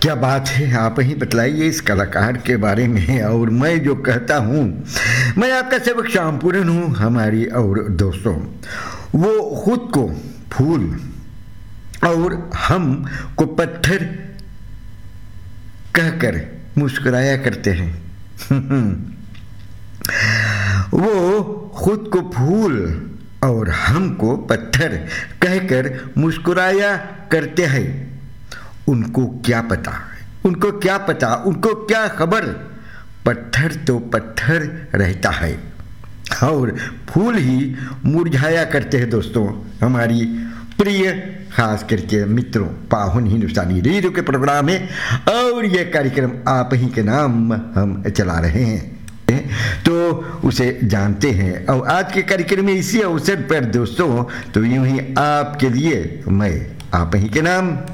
क्या बात है, आप ही बतलाइए इस कलाकार के बारे में। और मैं जो कहता हूँ, मैं आपका सेवक श्यामपूरन हूँ। हमारी और दोस्तों, वो खुद को फूल और हम को पत्थर कहकर मुस्कुराया करते हैं। वो खुद को फूल और हमको पत्थर कहकर मुस्कुराया करते हैं। उनको क्या पता, उनको क्या पता, उनको क्या खबर। पत्थर तो पत्थर रहता है और फूल ही मुरझाया करते हैं। दोस्तों, हमारी प्रिय खास करके मित्रों, पाहुन हिंदुस्तानी रेडियो के प्रोग्राम है और ये कार्यक्रम आप ही के नाम हम चला रहे हैं, तो उसे जानते हैं। और आज के कार्यक्रम में इसी अवसर पर दोस्तों, तो यूं ही आपके लिए मैं आप ही के नाम